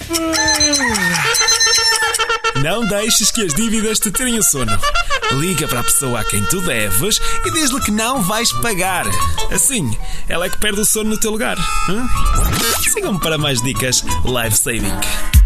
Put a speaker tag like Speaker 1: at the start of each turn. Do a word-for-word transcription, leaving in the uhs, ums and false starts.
Speaker 1: Não deixes que as dívidas te tirem o sono. Liga para a pessoa a quem tu deves e diz-lhe que não vais pagar. Assim, ela é que perde o sono no teu lugar. Hum? Sigam-me para mais dicas life saving.